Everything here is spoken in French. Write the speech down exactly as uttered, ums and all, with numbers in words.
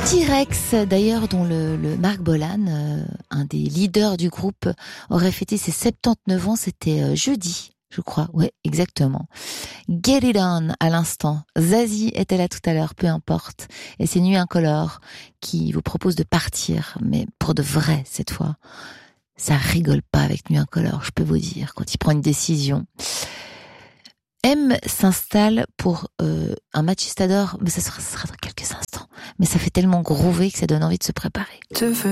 T-Rex, d'ailleurs, dont le, le Marc Bolan, euh, un des leaders du groupe, aurait fêté ses soixante-dix-neuf ans, c'était euh, jeudi, je crois. Ouais, exactement. Get It On, à l'instant. Zazie était là tout à l'heure, peu importe. Et c'est Nuit Incolore qui vous propose de partir, mais pour de vrai, cette fois. Ça rigole pas avec Nuit Incolore, je peux vous dire, quand il prend une décision. M s'installe pour euh, un Machistador, mais ça sera, ça sera dans quelques instants. Mais ça fait tellement groover que ça donne envie de se préparer. Te veux.